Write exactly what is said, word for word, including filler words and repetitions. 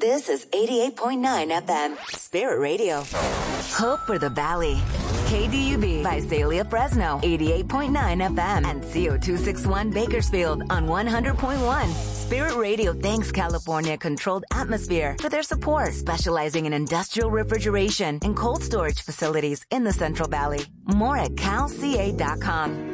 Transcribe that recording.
This is eighty-eight point nine F M, Spirit Radio. Hope for the Valley. K D U B, Visalia, Fresno, eighty-eight point nine F M, and C O two sixty-one Bakersfield on one hundred point one. Spirit Radio thanks California Controlled Atmosphere for their support, specializing in industrial refrigeration and cold storage facilities in the Central Valley. More at cal c a dot com.